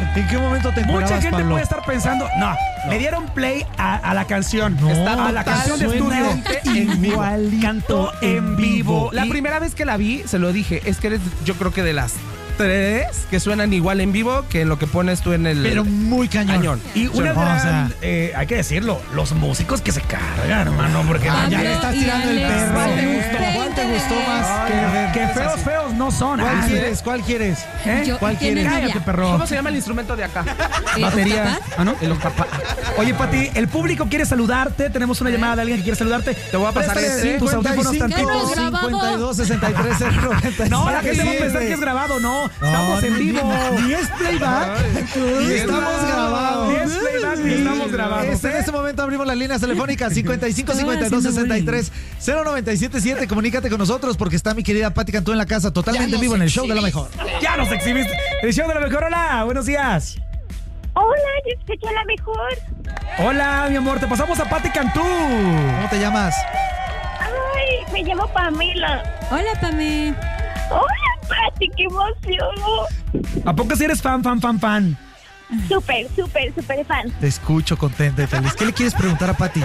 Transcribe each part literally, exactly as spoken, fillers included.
¿En qué momento te encuerabas, Mucha gente Pablo? puede estar pensando, no, no. le dieron play a, a la canción. No. Está a la canción de estudio. en vivo. Cantó en vivo. La Y- primera vez que la vi, se lo dije, es que eres, yo creo que de las tres que suenan igual en vivo que en lo que pones tú en el Pero muy cañón. cañón. Y una No, o gran, sea- eh, hay que decirlo, los músicos que se cargan, hermano, porque Ah, no, ya ya le estás tirando el perro. ¿Cuál te gustó? ¿Cuál te gustó más? que, Que- que feos, feos no son. ¿Cuál Ah, quieres? ¿Cuál quieres? ¿Eh? Yo- ¿Cuál ¿quién es quieres? novia? Cállate, perro. ¿Cómo se llama el instrumento de acá? Eh, Batería. ¿Octapad? ¿Ah, no? El octapa. Oye, Pati, el público quiere saludarte. Tenemos una llamada de alguien que quiere saludarte. Te voy a pasar Préstale ese. tus audífonos cincuenta y tantito. cinco, ¿Qué no es grabado? cincuenta y dos, sesenta y tres, cero, noventa y siete. No, la gente va a pensar que es grabado, no. Estamos en ni- vivo. Ni es playback. Ni estamos grabados. Ni es playback, ni estamos grabados. Este, en ¿eh? este momento abrimos las líneas telefónicas cincuenta y cinco, cincuenta y dos, sesenta y tres, cero noventa y siete siete. Comunícate con nosotros porque está mi querida Pati Cantú en la casa, totalmente en vivo en el show de la mejor. Ya nos exhibiste. El show de la mejor. Hola, buenos días. Hola, yo escucho la mejor. Hola, mi amor. Te pasamos a Pati Cantú. ¿Cómo te llamas? Ay, me llamo Pamela. Hola, Pame. Hola, Pati, qué emoción. ¿A poco si eres fan, fan, fan, fan? Súper, súper, súper fan. Te escucho contenta y feliz. ¿Qué le quieres preguntar a Pati?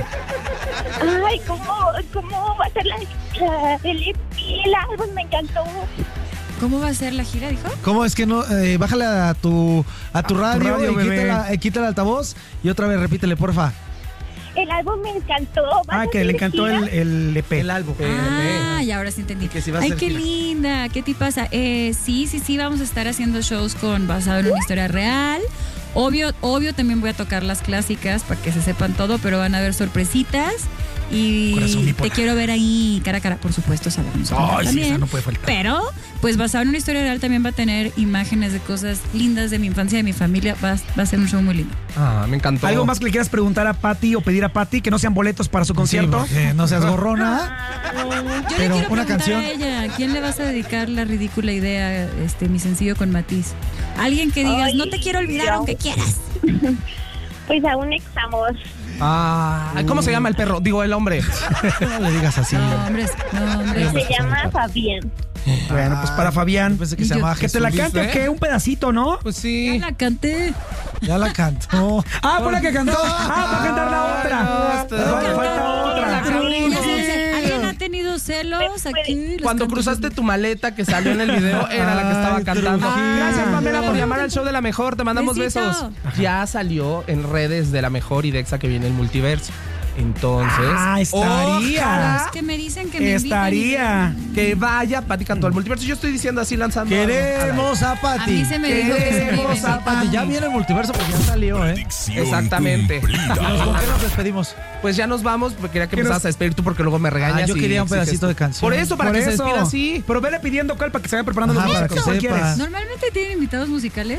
Ay, ¿cómo, cómo va a ser la, la- el, el álbum? Me encantó. ¿Cómo va a ser la gira, dijo? ¿Cómo es que no? Eh, bájale a tu, a tu radio, radio, y bebé. quítala, eh, quita el altavoz y otra vez repítele, porfa. El álbum me encantó. ¿Vas Ah, a que le hacer encantó gira? el, el E P. El álbum. Ah, y ahora sí entendí. Que si va a Ay, ser qué gira. linda. ¿Qué te pasa? Eh, sí, sí, sí, vamos a estar haciendo shows con basado en una historia real. Obvio, obvio también voy a tocar las clásicas para que se sepan todo, pero van a haber sorpresitas. Y Corazón te bipolar. quiero ver ahí cara a cara, por supuesto, sabemos. Ay, sí, también. esa no puede faltar. Pero, pues basado en una historia real también va a tener imágenes de cosas lindas de mi infancia, de mi familia. Va, va a ser un show muy lindo. Ah, me encantó. ¿Algo más que le quieras preguntar a Pati o pedir a Pati que no sean boletos para su concierto? Sí, porque no seas gorrona. Yo Pero le quiero una preguntar canción. a ella, ¿a quién le vas a dedicar la ridícula idea, este, mi sencillo con Matiz? Alguien que digas, Ay, no te quiero olvidar yo. aunque quieras. Pues a un ex amor. Ah, ¿cómo se llama el perro? Digo, el hombre. No le digas así. No, hombres, no, hombres. Se llama Fabián. Bueno, pues para Fabián. Pensé que Y se yo- llamaba Que te la Jesús. cante o qué, un pedacito, ¿no? Pues Ya sí. la canté. Ya la cantó. Ah, fue la que cantó. Ah, va a cantar la otra. no, este- Falta- falta otra. Ya sabes, ¿alguien ha tenido celos aquí? Les Cuando canto cruzaste sus- tu maleta que salió en el video, era la que estaba Ay, cantando. Trujillo. Gracias, Pamela, por llamar al show de la mejor. Te mandamos Besito. besos. Ya salió en redes de la mejor y de Exa que viene el multiverso. Entonces, Ah, estaría. ojalá Es que me dicen que me Estaría. que vaya Pati Cantú al multiverso. Yo estoy diciendo así lanzando. Queremos a Pati. A mí se me dijo que se me Queremos iba a a Pati. Ya viene el multiverso porque ya salió, ¿eh? Exactamente. ¿Con qué nos despedimos? Pues ya nos vamos. Porque quería que ¿Qué empezaras nos- a despedir tú porque luego me regañas. Ah, yo y quería un exiges pedacito tú. de canción. Por eso, para Por que se eso. despida así. Pero vele pidiendo cuál para que se vayan preparando Ajá, los para músicos. que ¿Cuál sepa. quieres? Normalmente tienen invitados musicales.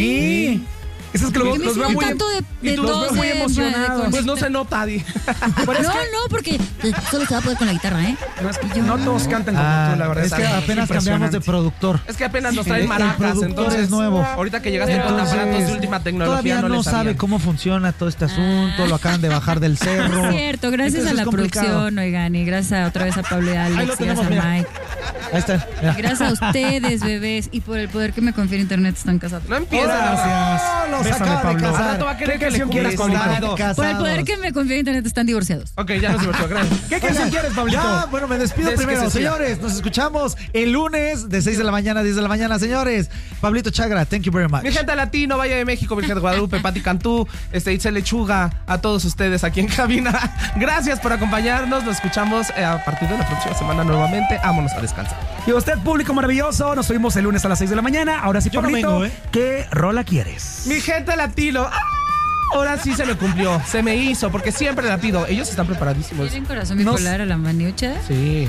Sí. Eso es que Yo los, me los veo hicieron muy, tanto de, de y los veo dos muy de- de- emocionados. de- Pues no se nota, Di. No, no, porque eh, solo se va a poder con la guitarra, ¿eh? No, es que Y yo- no todos cantan como Ah, tú, la verdad. es que apenas cambiamos de productor. Es que apenas nos Sí. traen El maracas, productor entonces es nuevo. ahorita que llegaste con Entonces, aparatos de última tecnología Todavía no, no le sabe sabían. cómo funciona todo este asunto, lo acaban de bajar del cerro. Es cierto, gracias Entonces a la es complicado. producción, oigan, y gracias otra vez a Pablo y a Ahí lo Alex, y tenemos, gracias a mira. Mike. Ahí está. mira. Gracias a ustedes, bebés, y por el poder que me confiere Internet están casados. No empieza. Gracias. No, los Bésame, acaba de Pablo. casar. Al rato va a querer ¿Qué que le canción quieres, cumples. Pablito? Casados. Por el poder que me confiere Internet están divorciados. Ok, ya nos divertimos, gracias. ¿Qué canción quieres, Pablito? Ya, bueno, me despido Des que primero. se siga. Señores, nos escuchamos el lunes de seis de la mañana a diez de la mañana. Señores, Pablito Chagra, thank you very much. Mi gente latino, Valle de México, Virgen de Guadalupe, Pati Cantú, este, Itzel Lechuga, a todos ustedes aquí en cabina. Gracias por acompañarnos. Nos escuchamos eh, a partir de la próxima semana nuevamente. Vámonos a descansar. Y usted, público maravilloso, nos subimos el lunes a las seis de la mañana. Ahora sí, Yo no Pablito, vengo, ¿eh? ¿qué rola quieres? Mi gente latino. ¡ah! Ahora sí se me cumplió, se me hizo, porque siempre la pido. Ellos están preparadísimos. ¿Tienen corazón bipolar a la maniucha? Sí.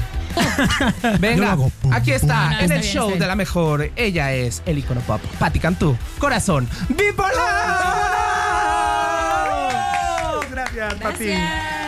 Venga, Yo lo hago pum, aquí está, pum. en No, el está bien, show está bien. de la mejor. Ella es el icono pop, Pati Cantú. Corazón bipolar. Gracias, Pati. Gracias.